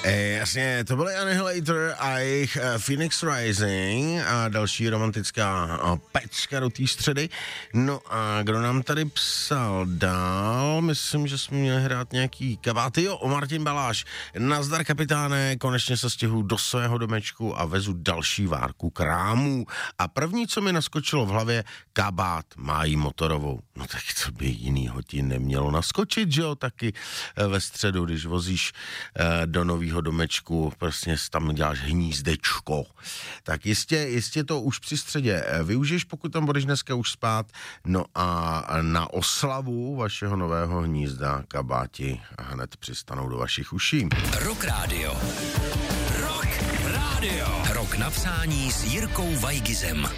Jasně, to byly Annihilator a jejich Phoenix Rising a další romantická pecka do té středy. No a kdo nám tady psal dál? Myslím, že jsme měli hrát nějaký kabáty. Jo, Martin Baláš. Nazdar, kapitáne, konečně se stěhuju do svého domečku a vezu další várku krámů. A první, co mi naskočilo v hlavě, kabát mají motorovou. No tak co by jinýho ti nemělo naskočit, že jo? Taky ve středu, když vozíš do nového domečku, prostě tam děláš hnízdečko. Tak jistě to už při středě využiješ, pokud tam budeš dneska už spát. No a na oslavu vašeho nového hnízda kabáti hned přistanou do vašich uší. Rock Radio. Rock Radio. Rok napsání s Jirkou Vajgizem.